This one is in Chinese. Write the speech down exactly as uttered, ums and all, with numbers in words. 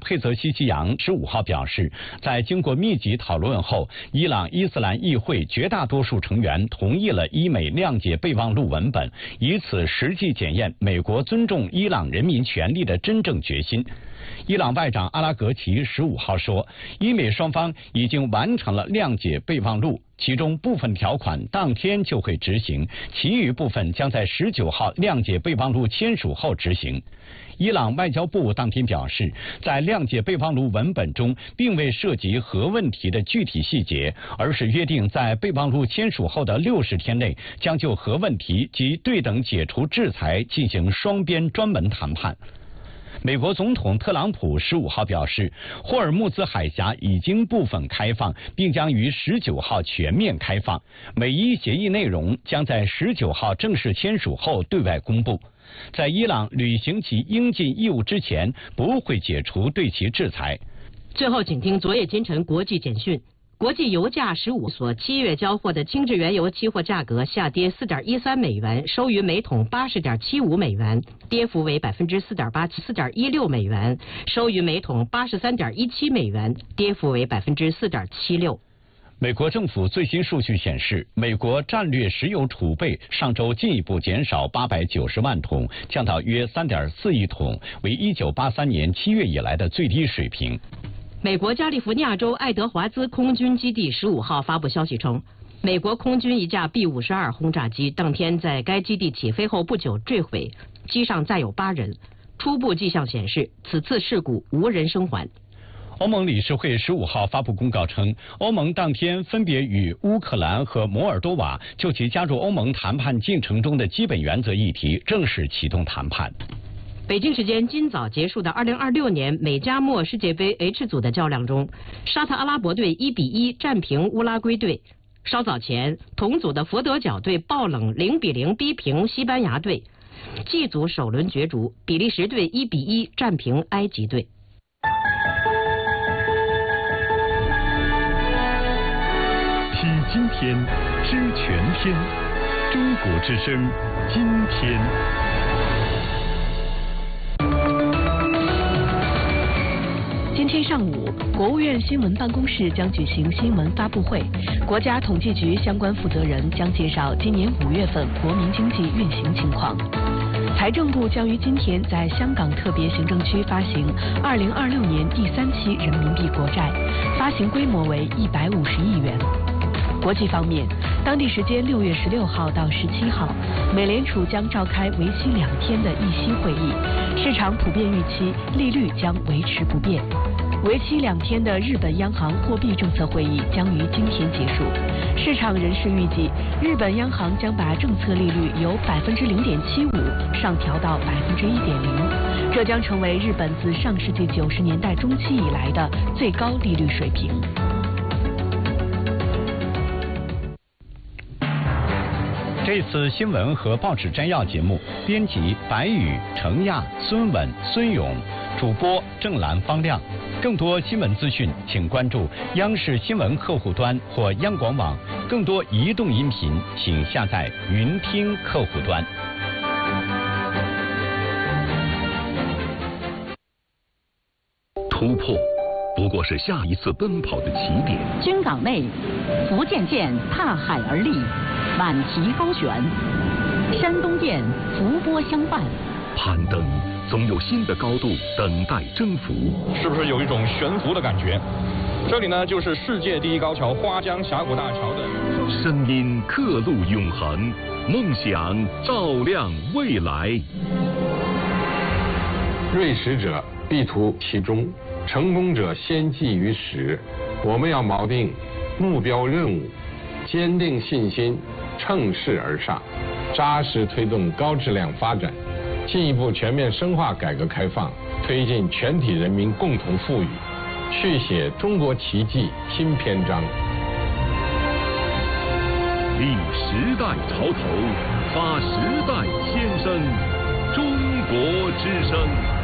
佩泽西奇扬十五号表示，在经过密集讨论后，伊朗伊斯兰议会绝大多数成员同意了伊美谅解备忘录文本，以此实际检验美国尊重伊朗人民权利的真正决心。伊朗外长阿拉格齐十五号说，伊美双方已经完成了谅解备忘录，其中部分条款当天就会执行，其余部分将在十九号谅解备忘录签署后执行。伊朗外交部当天表示，在谅解备忘录文本中并未涉及核问题的具体细节，而是约定在备忘录签署后的六十天内，将就核问题及对等解除制裁进行双边专门谈判。美国总统特朗普十五号表示，霍尔木兹海峡已经部分开放，并将于十九号全面开放。美伊协议内容将在十九号正式签署后对外公布。在伊朗履行其应尽义务之前，不会解除对其制裁。 最后，请听昨夜今晨国际简讯。国际油价十五所七月交货的轻质原油期货价格下跌四点一三美元，收于每桶八十点七五美元，跌幅为百分之四点八四点一六美元，收于每桶八十三点一七美元，跌幅为百分之四点七六。 美国政府最新数据显示，美国战略石油储备上周进一步减少八百九十万桶，降到约三点四亿桶，为一九八三年七月以来的最低水平。 美国加利福尼亚州爱德华兹空军基地十五号发布消息称，美国空军一架 B 五十二轰炸机当天在该基地起飞后不久坠毁，机上载有八人。初步迹象显示，此次事故无人生还。 欧盟理事会十五号发布公告称，欧盟当天分别与乌克兰和摩尔多瓦就其加入欧盟谈判进程中的基本原则议题正式启动谈判。 北京时间今早结束的二零二六年美加墨世界杯 H 组的较量中，沙特阿拉伯队一比一战平乌拉圭队。稍早前，同组的佛得角队爆冷零比零逼平西班牙队。G 组首轮角逐，比利时队一比一战平埃及队。 体今天，知全天，中国之声，今天。 今天上午，国务院新闻办公室将举行新闻发布会，国家统计局相关负责人将介绍今年五月份国民经济运行情况。财政部将于今天在香港特别行政区发行二零二六年第三期人民币国债，发行规模为一百五十亿元。国际方面，当地时间六月十六号到十七号，美联储将召开为期两天的议息会议，市场普遍预期利率将维持不变。为期两天的日本央行货币政策会议将于今天结束，市场人士预计，日本央行将把政策利率由百分之零点七五上调到百分之一点零，这将成为日本自上世纪九十年代中期以来的最高利率水平。 这次新闻和报纸摘要节目，编辑白宇、程亚、孙稳、孙勇，主播郑兰、方亮。更多新闻资讯，请关注央视新闻客户端或央广网。更多移动音频，请下载云听客户端。 突破不过是下一次奔跑的起点。 军港内，福建舰踏海而立，满旗高悬；山东舰伏波相伴。 攀登总有新的高度等待征服， 是不是有一种悬浮的感觉？这里呢，就是世界第一高桥花江峡谷大桥的声音刻录永恒，梦想照亮未来。 锐识者必图其中，成功者先记于始。我们要锚定目标任务，坚定信心，乘势而上，扎实推动高质量发展，进一步全面深化改革开放，推进全体人民共同富裕，续写中国奇迹新篇章。 立时代潮头，发时代先声，中国之声。